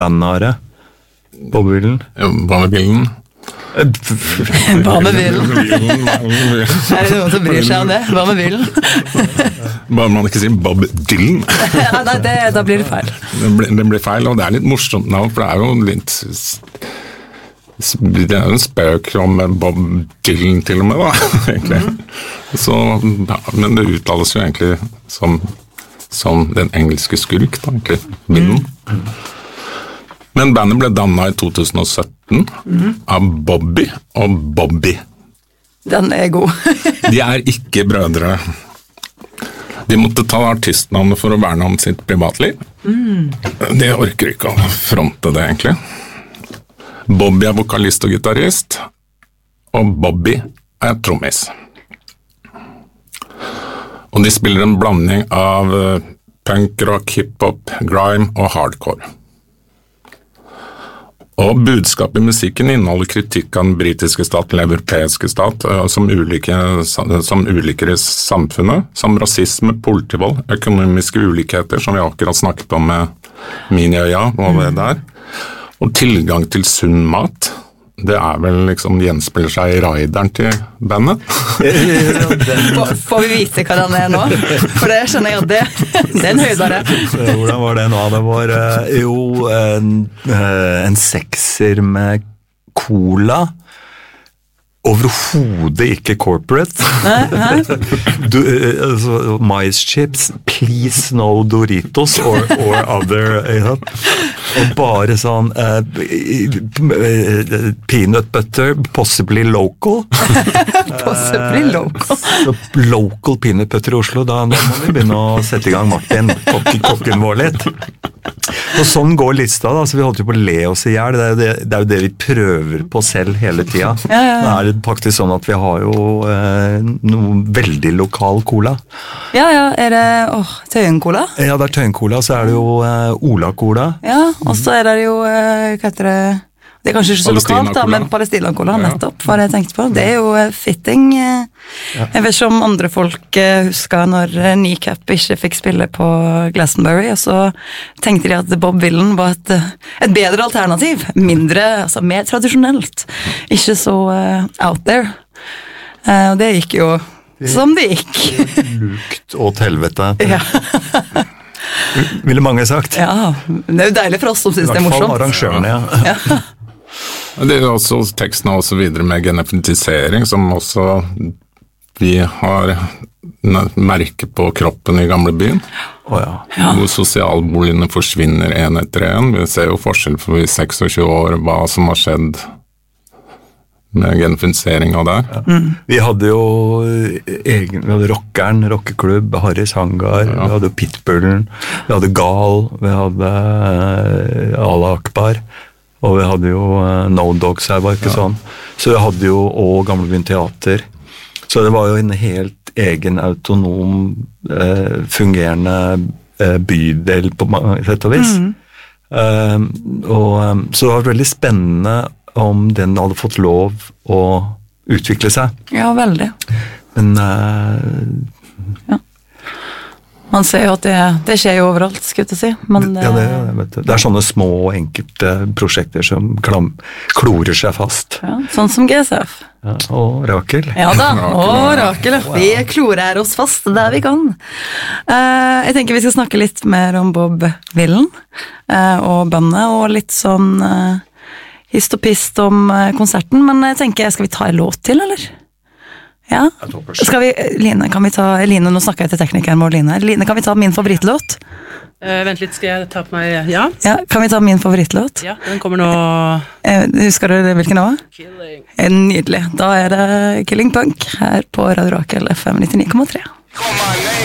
bandnare. Bob Dylan. Hva med bilden? Hva med bilen? Er det noen som bryr seg om det? Hva med bilen? Bare man ikke sier Bob Dylan. Ja, nei, da blir det feil. Det blir feil, og det er litt morsomt nå, for det er jo litt... Det er jo en spøk om Bob Dylan til og med, da, egentlig. Så, men det uttales jo egentlig som den engelske skurk, da, egentlig, Dylan. Men bandet ble dannet i 2017 av Bobby og Bobby. Den er god. De er ikke brødre. De måtte ta artistnavnet for å verne om sitt privatliv. De orker ikke å fronte det, egentlig. Bobby er vokalist og gitarrist, og Bobby er trommis. Og de spiller en blanding av punk, rock, hiphop, grime og hardcore. Og budskapet i musikken inneholder kritikk av den britiske stat, den europeiske stat, som uliker i samfunnet, som rasisme, politivold, økonomiske ulikheter, som vi akkurat snakket om med Miniøya og det der, og tilgang til sunn mat. Det er vel liksom gjenspiller seg i rideren til bandet. Får vi vite hva den er nå? For det skjønner jeg at det er en høydere. Hvordan var det nå? Det var en 6er med cola. Overhodet ikke corporate. Mais chips, please no Doritos or other, og bare sånn peanut butter, possibly local. Possibly local. Local peanut butter i Oslo, da må vi begynne å sette i gang Martin, kokken vår litt. Og sånn går lista da, så vi holdt jo på å le oss i hjel. Det er jo det vi prøver på selv hele tida. Det er faktisk sånn at vi har jo noe veldig lokal cola. Ja, er det Tøyen-cola? Ja, det er Tøyen-cola, så er det jo Ola-cola. Ja, og så er det jo, hva heter det? Det er kanskje ikke så lokalt da, men Palestina-cola nettopp, hva jeg tenkte på. Det er jo fitting. Jeg vet ikke om andre folk husker når Kneecap ikke fikk spille på Glastonbury, og så tenkte de at Bob Dylan var et bedre alternativ. Mindre, altså mer tradisjonelt. Ikke så out there. Og det gikk jo som det gikk. Lukt og til helvete. Ja. Ville mange sagt. Ja, det er jo deilig for oss som synes det er morsomt. I hvert fall arrangørene, ja. Det er også teksten også videre med genetisering, som også vi har merket på kroppen i gamle byen. Hvor sosialboligene forsvinner en etter en. Vi ser jo forskjell for 26 år hva som har skjedd med genetisering av det. Vi hadde jo vi hadde Rockeren, rockeklubb, Harris Hangar, vi hadde Pitbullen, vi hadde Gal, vi hadde Allah Akbar, og vi hadde jo No Dogs her, var ikke sånn. Så vi hadde jo også Gamlebyen Teater. Så det var jo en helt egen, autonom, fungerende bydel på sett og vis. Så det var veldig spennende om den hadde fått lov å utvikle seg. Ja, veldig. Men man ser jo at det skjer jo overalt, skulle jeg si. Men, det er sånne små, enkelte prosjekter som klorer seg fast. Ja, sånn som GSF. Ja, og Rakel. Ja da, og Rakel. Vi klorer oss fast der vi kan. Jeg tenker vi skal snakke litt mer om Bob Dylan og bandet, og litt sånn hist og pist om konserten, men jeg tenker, skal vi ta en låt til, eller? Ja? Skal vi, Line, nå snakker jeg til teknikeren vår, Line, kan vi ta min favorittlåt? Vent litt, skal jeg ta på meg, ja? Ja, kan vi ta min favorittlåt? Ja, den kommer nå. Husker du hvilken nå? Killing. Nydelig, da er det Killing Punk her på Radio Rakel FM 99,3.